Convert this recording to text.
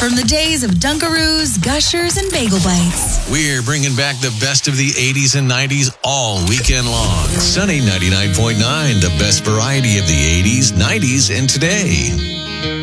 from the days of Dunkaroos, Gushers, and Bagel Bites. We're bringing back the best of the 80s and 90s all weekend long. Sunny 99.9, the best variety of the 80s, 90s, and today.